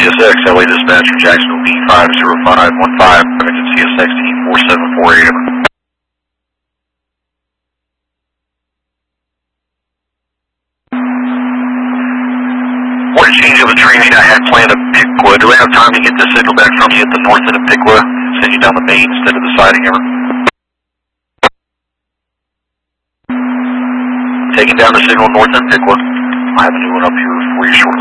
CSX, LA Dispatcher, Jacksonville B50515, emergency CSX T4748. What a change of a training I had planned at Piqua. Do I have time to get this signal back from you at the north end of Piqua? Send you down the main instead of the siding ever? Taking down the signal north end Piqua. I have a new one up here for you shortly.